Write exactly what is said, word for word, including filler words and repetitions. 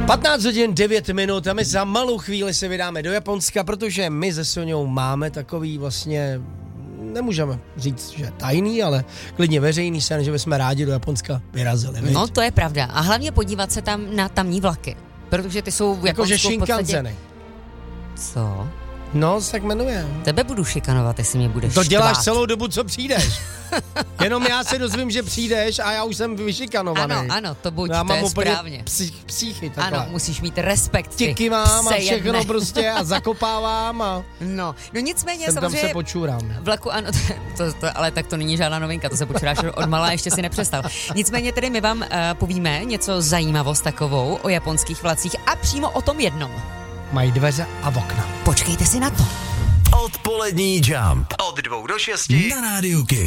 patnáct hodin devět minut a my za malou chvíli se vydáme do Japonska, protože my se Soňou máme takový vlastně, nemůžeme říct, že tajný, ale klidně veřejný sen, že bychom rádi do Japonska vyrazili. Viď? No to je pravda. A hlavně podívat se tam na tamní vlaky, protože ty jsou v Jakože Japonsku v podstatě... Shinkanseny. Co? No, tak jmenuje. Tebe budu šikanovat, jestli mě budeš To děláš štvát. celou dobu, co přijdeš. Jenom já se dozvím, že přijdeš a já už jsem vyšikanovaný. Ano, ano, to buď, já to mám je úplně správně. Psych, psychy takhle. Ano, musíš mít respekt. Tiky mám a pse všechno jedne. prostě a zakopávám a No, no nicméně jsem tam samozřejmě... se počůrám. Vlaku, ano, to, to, to, ale tak to není žádná novinka, to se počuráš od malá, ještě si nepřestal. Nicméně tedy my vám uh, povíme něco zajímavost takovou o japonských vlacích a přímo o tom jednom. Mají dveře a okna. Počkejte si na to. Odpolední Jump. Od dvou do šesti na Rádiu Kiss.